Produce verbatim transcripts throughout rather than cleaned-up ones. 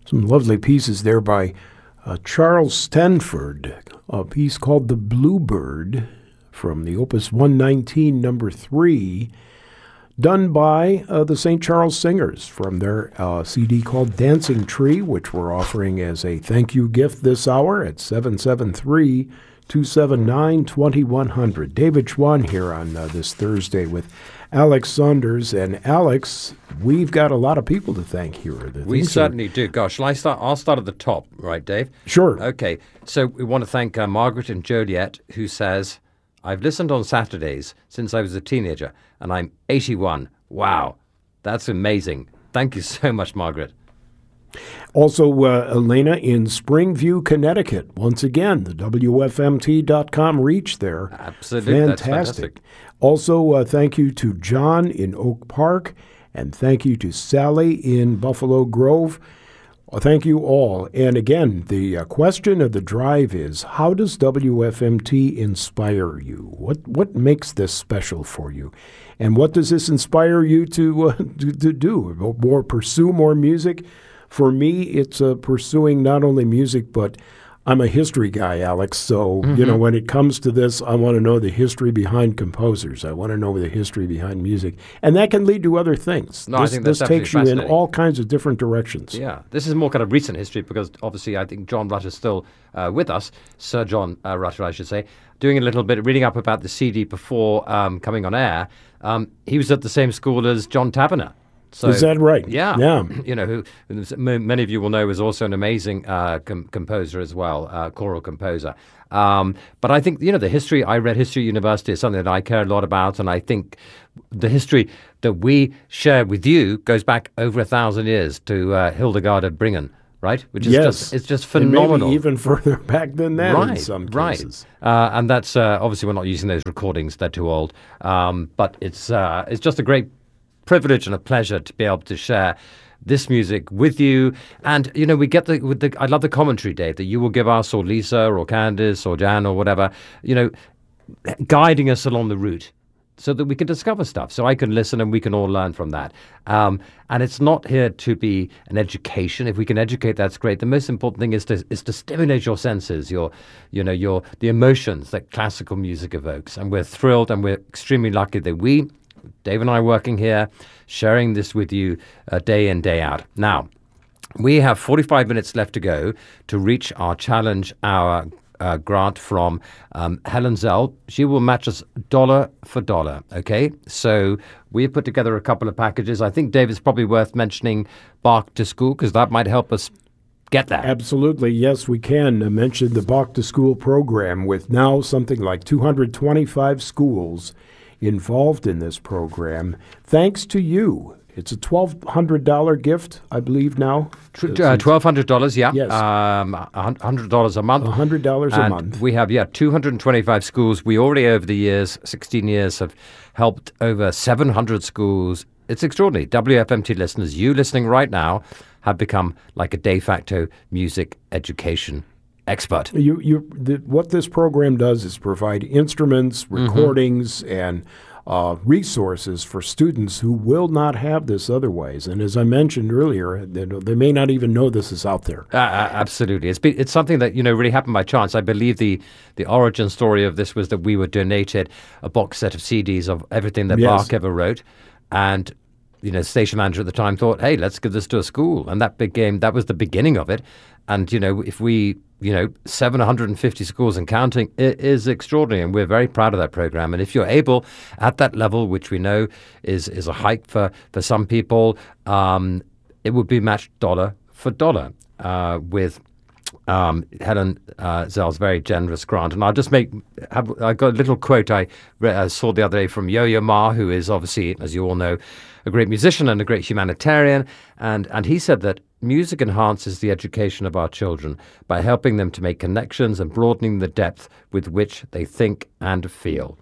Some lovely pieces there by uh, Charles Stanford, a piece called The Bluebird from the Opus one nineteen, number three, done by uh, the Saint Charles Singers from their uh, C D called Dancing Tree, which we're offering as a thank you gift this hour at seven seven three, two seven nine, two one zero zero. David Schwann here on uh, this Thursday with Alex Saunders. And Alex, we've got a lot of people to thank here. We certainly are... do. Gosh, shall I start? I'll start at the top, right, Dave? Sure. Okay, so we want to thank uh, Margaret and Joliet, who says, I've listened on Saturdays since I was a teenager, and I'm eighty-one. Wow, that's amazing. Thank you so much, Margaret. Also, uh, Elena in Springview, Connecticut. Once again, the W F M T dot com reach there. Absolutely. Fantastic. That's fantastic. Also, uh, thank you to John in Oak Park, and thank you to Sally in Buffalo Grove. Well, thank you all. And again, the uh, question of the drive is, how does W F M T inspire you? What what makes this special for you? And what does this inspire you to, uh, to, to do? More pursue more music? For me, it's uh, pursuing not only music, but I'm a history guy, Alex. So, mm-hmm. you know, when it comes to this, I want to know the history behind composers. I want to know the history behind music. And that can lead to other things. No, this, I think that's this takes you in fascinating. all kinds of different directions. Yeah, this is more kind of recent history because obviously I think John Rutter's still uh, with us, Sir John uh, Rutter, I should say, doing a little bit, reading up about the C D before um, coming on air. Um, he was at the same school as John Tavener. So, is that right? Yeah. Yeah. You know, who many of you will know is also an amazing uh, com- composer as well, uh, choral composer. Um, but I think, you know, the history, I read History at University is something that I care a lot about. And I think the history that we share with you goes back over a thousand years to uh, Hildegard of Bingen. Right, which is yes. just it's just phenomenal. And maybe even further back than that right, in some cases. Right, uh, and that's uh, obviously we're not using those recordings; they're too old. Um, but it's uh, it's just a great privilege and a pleasure to be able to share this music with you. And you know, we get the with the I love the commentary, Dave, that you will give us, or Lisa, or Candice, or Jan, or whatever. You know, guiding us along the route, so that we can discover stuff, so I can listen and we can all learn from that. Um, and it's not here to be an education. If we can educate, that's great. The most important thing is to is to stimulate your senses, your, you know, your the emotions that classical music evokes. And we're thrilled and we're extremely lucky that we, Dave and I, are working here, sharing this with you uh, day in, day out. Now, we have forty-five minutes left to go to reach our challenge hour Uh, grant from um, Helen Zell. She will match us dollar for dollar, okay? So we put together a couple of packages. I think, Dave, it's probably worth mentioning Bach to School because that might help us get that. Absolutely. Yes, we can uh, mention the Bach to School program with now something like two hundred twenty-five schools involved in this program. Thanks to you. It's a twelve hundred dollars gift, I believe now. Uh, twelve hundred dollars, yeah. Yes. Um, one hundred dollars a month. one hundred dollars and a month. We have, yeah, two hundred twenty-five schools. We already, over the years, sixteen years, have helped over seven hundred schools. It's extraordinary. W F M T listeners, you listening right now, have become like a de facto music education expert. You, you, the, what this program does is provide instruments, recordings, mm-hmm. and Uh, resources for students who will not have this otherwise. And as I mentioned earlier, they, they may not even know this is out there. Uh, uh, absolutely. It's been, it's something that, you know, really happened by chance. I believe the, the origin story of this was that we were donated a box set of C Ds of everything that Yes. Bach ever wrote. And, you know, station manager at the time thought, hey, let's give this to a school. And that became, that was the beginning of it. And, you know, if we, you know, seven hundred fifty schools and counting, it is extraordinary. And we're very proud of that program. And if you're able at that level, which we know is, is a hike for, for some people, um, it would be matched dollar for dollar uh, with um, Helen uh, Zell's very generous grant. And I'll just make, have, I got a little quote I re- uh, saw the other day from Yo-Yo Ma, who is obviously, as you all know, a great musician and a great humanitarian. And, and he said that music enhances the education of our children by helping them to make connections and broadening the depth with which they think and feel.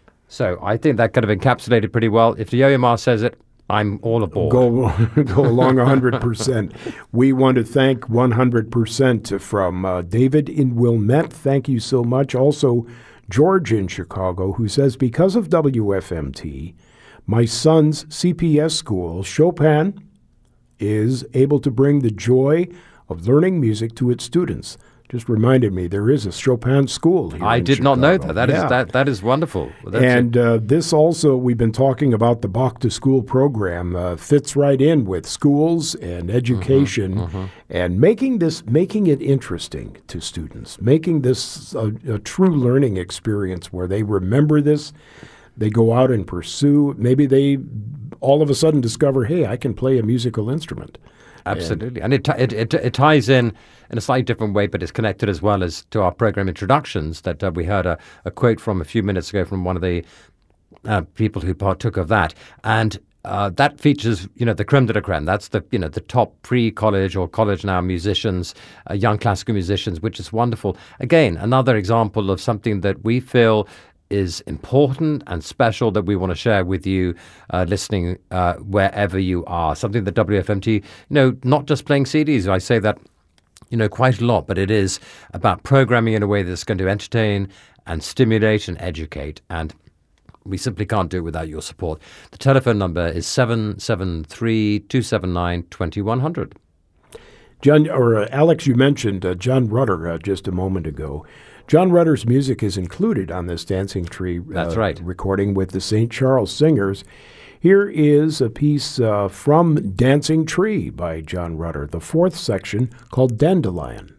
So I think that kind of encapsulated pretty well. If the Yo-Yo Ma says it, I'm all aboard. Go, go along one hundred percent. We want to thank one hundred percent from uh, David in Wilmette. Thank you so much. Also, George in Chicago, who says, because of W F M T, my son's C P S school, Chopin, is able to bring the joy of learning music to its students. Just reminded me there is a Chopin school here. I in did not know Chicago. that. That yeah. is that that is wonderful. That's and uh, this also, we've been talking about the Bach to School program, uh, fits right in with schools and education, mm-hmm, mm-hmm. and making this, making it interesting to students, making this a, a true learning experience where they remember this, they go out and pursue. Maybe they all of a sudden discover, hey, I can play a musical instrument. Absolutely, and, and it, it, it it ties in in a slightly different way, but it's connected as well as to our program introductions that uh, we heard a, a quote from a few minutes ago from one of the uh, people who partook of that, and uh, that features, you know, the creme de la creme. That's the, you know, the top pre-college or college now musicians, uh, young classical musicians, which is wonderful. Again, another example of something that we feel is important and special that we want to share with you uh, listening uh, wherever you are. Something that W F M T, you know, not just playing C Ds. I say that, you know, quite a lot, but it is about programming in a way that's going to entertain and stimulate and educate. And we simply can't do it without your support. The telephone number is seven seven three, two seven nine, two one zero zero. John, or uh, Alex, you mentioned uh, John Rutter uh, just a moment ago. John Rutter's music is included on this Dancing Tree uh, That's right. recording with the Saint Charles Singers. Here is a piece uh, from Dancing Tree by John Rutter, the fourth section called Dandelion.